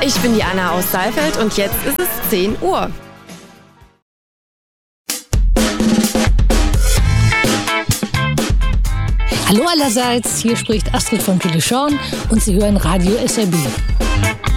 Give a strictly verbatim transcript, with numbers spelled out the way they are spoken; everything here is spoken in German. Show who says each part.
Speaker 1: Ich bin die Anna aus Saalfeld und jetzt ist es zehn Uhr.
Speaker 2: Hallo allerseits, hier spricht Astrid von Kilischorn und Sie hören Radio S R B.